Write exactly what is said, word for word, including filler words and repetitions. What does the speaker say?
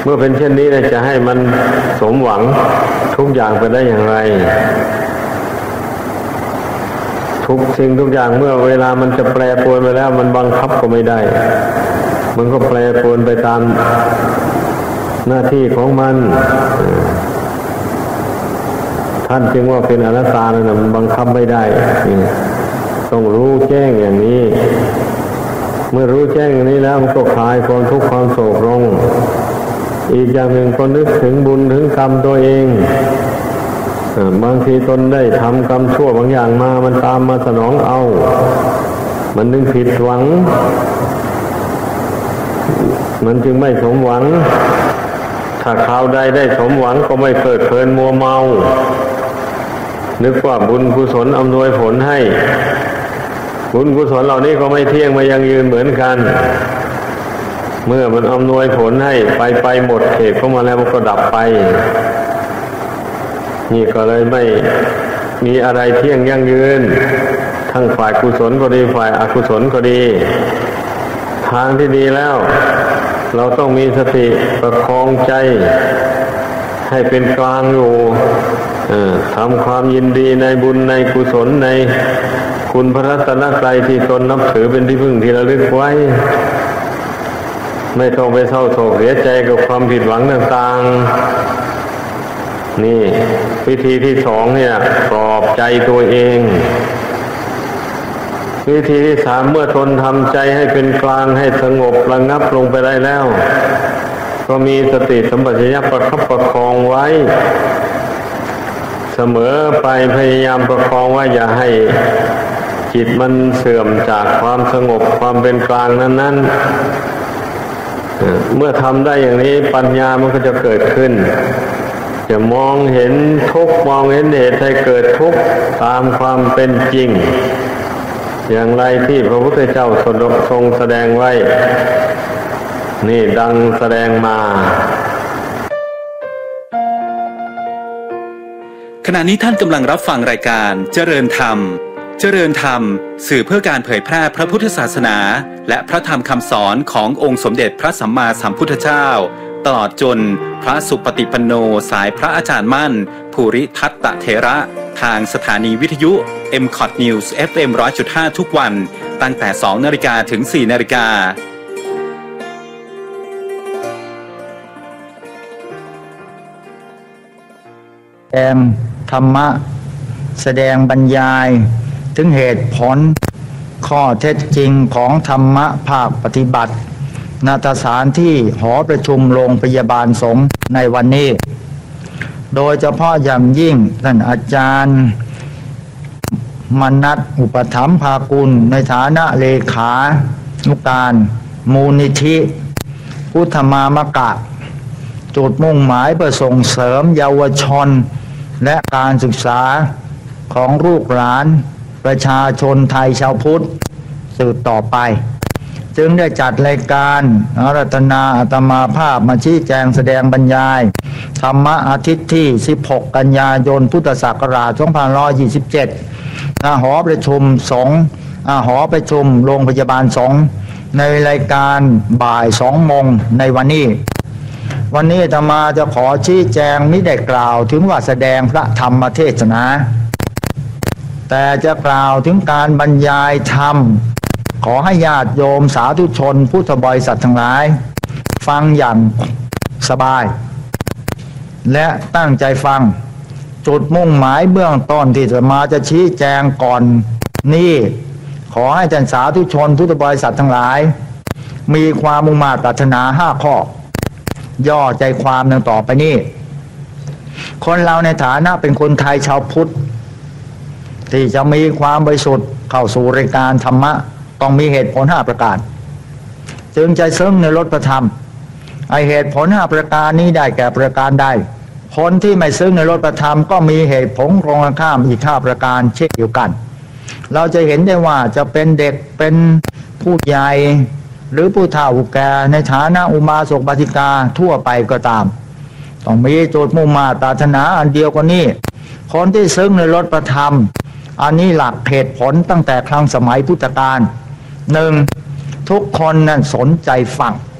เมื่อเป็นเช่นนี้จะให้มันสมหวังทุกอย่างไปได้อย่างไรทุกสิ่งทุกอย่างเมื่อเวลามันจะแปรปรวนไปแล้วมันบังคับก็ไม่ได้มันก็แปรปรวนไปตามหน้าที่ของมันท่านจึงว่าเป็นอนัตตานะมันบังคับไม่ได้ต้องรู้แจ้งอย่างนี้เมื่อรู้แจ้งอย่างนี้แล้วมันก็คลายความทุกข์ความโศกลงอีกอย่างหนึ่งก็นึกถึงบุญถึงกรรมตัวเองบางทีตนได้ทำกรรมชั่วบางอย่างมามันตามมาสนองเอามันนึกผิดหวังมันจึงไม่สมหวังถ้าคราวใดได้สมหวังก็ไม่เกิดเพลินมัวเมานึกว่าบุญกุศลอำนวยผลให้บุญกุศลเหล่านี้ก็ไม่เที่ยงไม่ยั่งยืนเหมือนกันเมื่อมันอำนวยผลให้ไปไปหมดเขตเข้ามาแล้วมันก็ดับไปนี่ก็เลยไม่มีอะไรเที่ยงยั่งยืนทั้งฝ่ายกุศลก็ดีฝ่ายอกุศลก็ดีทางที่ดีแล้วเราต้องมีสติประคองใจให้เป็นกลางอยู่ทำความยินดีในบุญในกุศลในคุณพระรัตนตรัยที่ตนนับถือเป็นที่พึ่งที่ระลึกไว้ไม่ต้องไปเศร้าโศกเสียใจกับความผิดหวังต่างๆนี่วิธีที่สองเนี่ยปลอบใจตัวเองวิธีที่สามเมื่อทนทำใจให้เป็นกลางให้สงบระงับลงไปได้แล้วก็มีสติสัมปชัญญะประคับประคองไว้เสมอไปพยายามประคองว่าอย่าให้จิตมันเสื่อมจากความสงบความเป็นกลางนั้นๆเมื่อทำได้อย่างนี้ปัญญามันก็จะเกิดขึ้นจะมองเห็นทุกข์มองเห็นเหตุให้เกิดทุกข์ตามความเป็นจริงอย่างไรที่พระพุทธเจ้าทรงแสดงไว้นี่ดังแสดงมาขณะนี้ท่านกำลังรับฟังรายการเจริญธรรมเจริญธรรมสื่อเพื่อการเผยแพร่พระพุทธศาสนาและพระธรรมคำสอนขององค์สมเด็จพระสัมมาสัมพุทธเจ้าตลอดจนพระสุปฏิปันโนสายพระอาจารย์มั่นภูริทัตตเถระทางสถานีวิทยุ เอ็ม คอท News เอฟ เอ็ม หนึ่งร้อยจุดห้า ทุกวันตั้งแต่ สองนาฬิกา ถึง สี่นาฬิกาแสดงธรรมะแสดงบรรยายถึงเหตุผลข้อเท็จจริงของธรรมะภาคปฏิบัติณสถานที่หอประชุมโรงพยาบาลสงฆ์ในวันนี้โดยเฉพาะอย่างยิ่งท่านอาจารย์มนัสอุปถัมภากุลในฐานะเลขานุการมูลนิธิพุทธมามกะจุดมุ่งหมายเพื่อส่งเสริมเยาวชนและการศึกษาของลูกหลานประชาชนไทยชาวพุทธสืบต่อไปจึงได้จัดรายการอาราธนาอาตมาภาพมาชี้แจงแสดงบรรยายธรรมะอาทิตย์ที่สิบหกกันยายนพุทธศักราชสองพันห้าร้อยยี่สิบเจ็ดณหอประชุมสงฆ์หอประชุมโรงพยาบาลสงฆ์ในรายการบ่ายสองโมงในวันนี้วันนี้อาตมาจะขอชี้แจงมิได้กล่าวถึงว่าแสดงพระธรรมเทศนาแต่จะกล่าวถึงการบรรยายธรรมขอให้ญาติโยมสาธุชนพุทธบริษัททั้งหลายฟังอย่างสบายและตั้งใจฟังจุดมุ่งหมายเบื้องต้นที่อาตมาจะชี้แจงก่อนนี้ขอให้ท่านสาธุชนพุทธบริษัททั้งหลายมีความมุ่งมั่นปรารถนาห้าข้อย่อใจความดังต่อไปนี้คนเราในฐานะเป็นคนไทยชาวพุทธที่จะมีความบริสุทธิ์เข้าสู่รายการธรรมะต้องมีเหตุผลห้าประการจึงใจซึ้งในรสพระธรรมไอเหตุผลห้าประการนี้ได้แก่ประการใดคนที่ไม่ซึ้งในรสพระธรรมก็มีเหตุผลตรงข้ามอีกห้าประการเช่นเดียวกันเราจะเห็นได้ว่าจะเป็นเด็กเป็นผู้ใหญ่หรือผู้เฒ่าผู้แก่ในฐานะอุบาสกบาสิกาทั่วไปก็ตามต้องมีจุดมุ่งมั่นปรารถนาอันเดียวกันนี้คนที่ซึ้งในรสพระธรรมอันนี้หลักเหตุผลตั้งแต่ครั้งสมัยพุทธกาลหนึ่งทุกคนนั้นสนใจฟัง